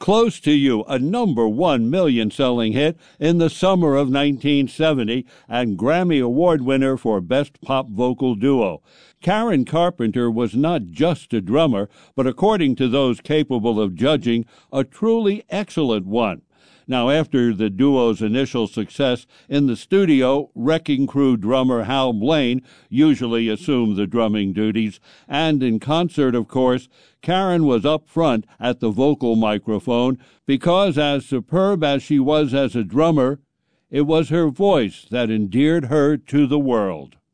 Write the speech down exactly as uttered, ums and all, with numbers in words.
Close to You, a number one million-selling hit in the summer of nineteen seventy and Grammy Award winner for Best Pop Vocal Duo. Karen Carpenter was not just a drummer, but according to those capable of judging, a truly excellent one. Now, after the duo's initial success in the studio, Wrecking Crew drummer Hal Blaine usually assumed the drumming duties, and in concert, of course, Karen was up front at the vocal microphone because, as superb as she was as a drummer, it was her voice that endeared her to the world.